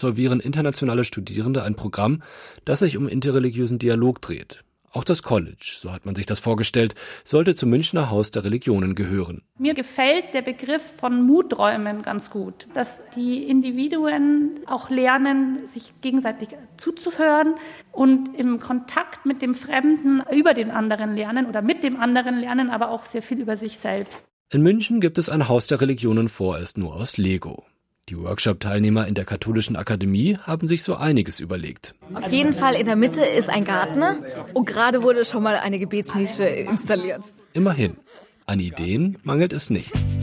absolvieren internationale Studierende ein Programm, das sich um interreligiösen Dialog dreht. Auch das College, so hat man sich das vorgestellt, sollte zum Münchner Haus der Religionen gehören. Mir gefällt der Begriff von Muträumen ganz gut, dass die Individuen auch lernen, sich gegenseitig zuzuhören und im Kontakt mit dem Fremden über den anderen lernen oder mit dem anderen lernen, aber auch sehr viel über sich selbst. In München gibt es ein Haus der Religionen vorerst nur aus Lego. Die Workshop-Teilnehmer in der Katholischen Akademie haben sich so einiges überlegt. Auf jeden Fall in der Mitte ist ein Garten und gerade wurde schon mal eine Gebetsnische installiert. Immerhin, an Ideen mangelt es nicht.